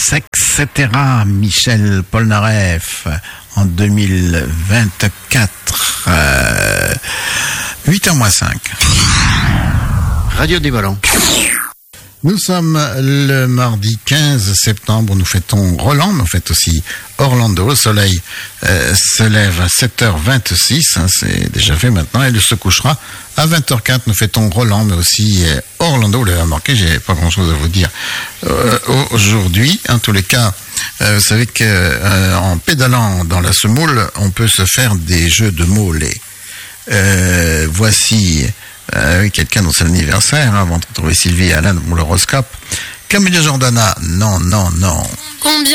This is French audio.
etc. Michel Polnareff en 2024. 8h-5. Radio des Ballons. Nous sommes le mardi 15 septembre, nous fêtons Roland, mais on fête aussi Orlando. Le soleil se lève à 7h26, c'est déjà fait maintenant, et il se couchera à 20h04. Nous fêtons Roland, mais aussi Orlando. Vous l'avez remarqué, j'ai pas grand-chose à vous dire aujourd'hui. En tous les cas, vous savez que en pédalant dans la semoule, on peut se faire des jeux de mots laids. Voici quelqu'un dont c'est l'anniversaire, avant de retrouver Sylvie et Alain pour l'horoscope. Camélia Jordana, non. Combien